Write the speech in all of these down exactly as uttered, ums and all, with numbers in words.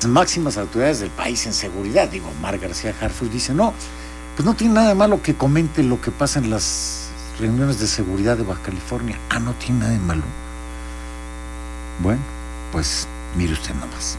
máximas autoridades del país en seguridad. Digo, Omar García Harfuch dice, no, pues no tiene nada de malo que comente lo que pasa en las reuniones de seguridad de Baja California. Ah, no tiene nada de malo. Bueno, pues mire usted nomás.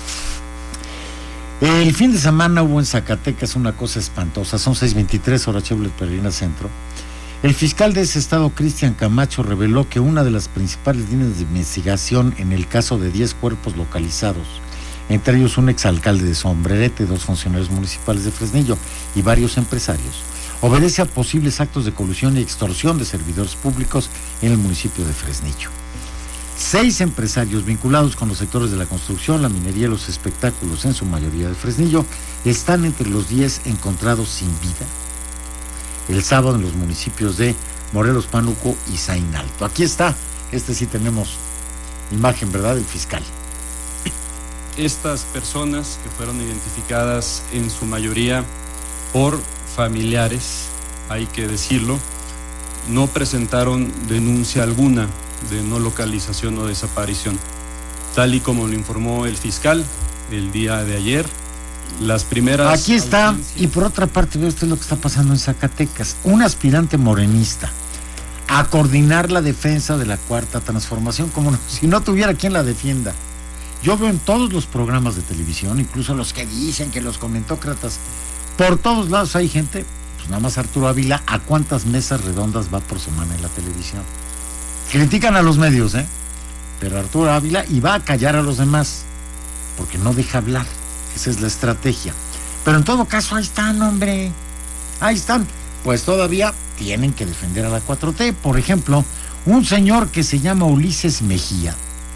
El fin de semana hubo en Zacatecas una cosa espantosa. Son seis veintitrés, hora Chevrolet Peregrina Centro. El fiscal de ese estado, Cristian Camacho, reveló que una de las principales líneas de investigación en el caso de diez cuerpos localizados, entre ellos un exalcalde de Sombrerete, dos funcionarios municipales de Fresnillo y varios empresarios, obedece a posibles actos de colusión y extorsión de servidores públicos en el municipio de Fresnillo. Seis empresarios vinculados con los sectores de la construcción, la minería y los espectáculos, en su mayoría de Fresnillo, están entre los diez encontrados sin vida el sábado en los municipios de Morelos, Pánuco y Zainalto. Aquí está, este sí tenemos imagen, ¿verdad?, del fiscal. Estas personas, que fueron identificadas en su mayoría por familiares, hay que decirlo, no presentaron denuncia alguna de no localización o desaparición. Tal y como lo informó el fiscal el día de ayer, las primeras... Aquí está, audiencias... y por otra parte, ve usted lo que está pasando en Zacatecas. Un aspirante morenista a coordinar la defensa de la Cuarta Transformación, como no, si no tuviera quien la defienda. Yo veo en todos los programas de televisión, incluso los que dicen que los comentócratas, por todos lados hay gente, pues nada más Arturo Ávila, ¿a cuántas mesas redondas va por semana en la televisión? Critican a los medios, ¿eh? Pero Arturo Ávila, y va a callar a los demás, porque no deja hablar. Esa es la estrategia. Pero en todo caso, ahí están, hombre. Ahí están. Pues todavía tienen que defender a la cuatro T. Por ejemplo, un señor que se llama Ulises Mejía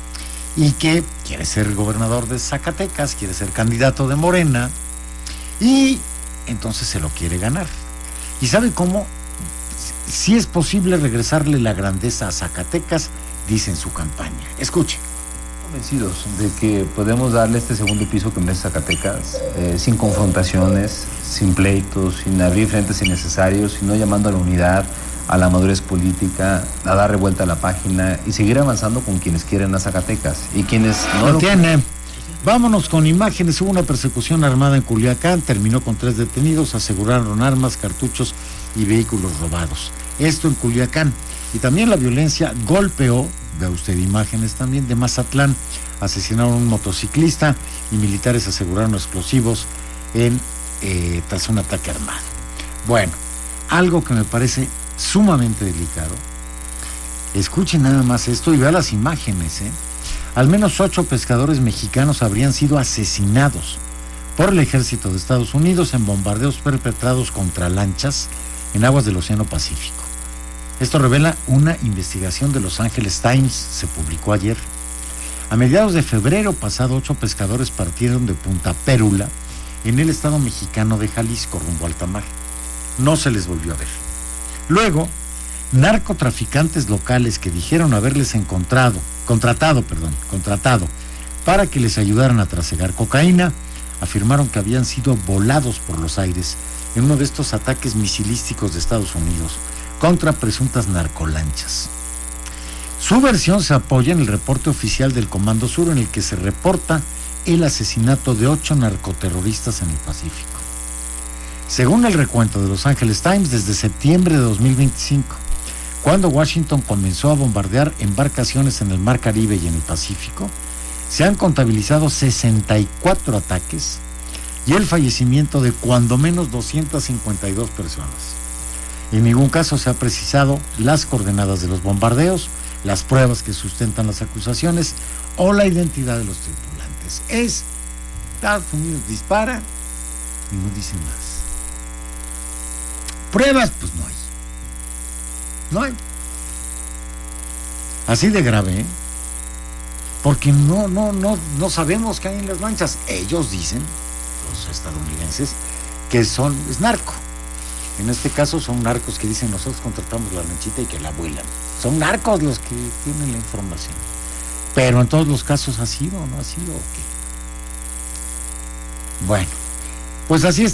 y que quiere ser gobernador de Zacatecas, quiere ser candidato de Morena, y entonces se lo quiere ganar. ¿Y sabe cómo? Si es posible regresarle la grandeza a Zacatecas, dice en su campaña. Escuche. Convencidos de que podemos darle este segundo piso que merece Zacatecas, eh, sin confrontaciones, sin pleitos, sin abrir frentes innecesarios, sino llamando a la unidad, a la madurez política, a dar revuelta a la página y seguir avanzando con quienes quieren a Zacatecas y quienes no lo, lo tiene. Vámonos con imágenes. Hubo una persecución armada en Culiacán, terminó con tres detenidos, aseguraron armas, cartuchos y vehículos robados. Esto en Culiacán. Y también la violencia golpeó, vea usted imágenes también, de Mazatlán. Asesinaron a un motociclista y militares aseguraron explosivos en, eh, tras un ataque armado. Bueno, algo que me parece sumamente delicado. Escuchen nada más esto y vea las imágenes, ¿eh? Al menos ocho pescadores mexicanos habrían sido asesinados por el ejército de Estados Unidos en bombardeos perpetrados contra lanchas en aguas del Océano Pacífico. Esto revela una investigación de Los Angeles Times, se publicó ayer. A mediados de febrero pasado, ocho pescadores partieron de Punta Pérula, en el estado mexicano de Jalisco, rumbo a alta mar. No se les volvió a ver. Luego, narcotraficantes locales que dijeron haberles encontrado, contratado, perdón, contratado, para que les ayudaran a trasegar cocaína, afirmaron que habían sido volados por los aires en uno de estos ataques misilísticos de Estados Unidos contra presuntas narcolanchas. Su versión se apoya en el reporte oficial del Comando Sur, en el que se reporta el asesinato de ocho narcoterroristas en el Pacífico. Según el recuento de Los Angeles Times, desde septiembre de dos mil veinticinco, cuando Washington comenzó a bombardear embarcaciones en el Mar Caribe y en el Pacífico, se han contabilizado sesenta y cuatro ataques y el fallecimiento de cuando menos doscientas cincuenta y dos personas. En ningún caso se ha precisado las coordenadas de los bombardeos, las pruebas que sustentan las acusaciones o la identidad de los tripulantes. Es Estados Unidos dispara y no dice más. Pruebas, pues no hay. No hay. Así de grave, ¿eh? Porque no, no, no, no sabemos qué hay en las lanchas. Ellos dicen, los estadounidenses, que son, es narco. En este caso son narcos que dicen, nosotros contratamos la lanchita y que la vuelan. Son narcos los que tienen la información. Pero en todos los casos ha sido o no ha sido, ¿o qué? Bueno, pues así es.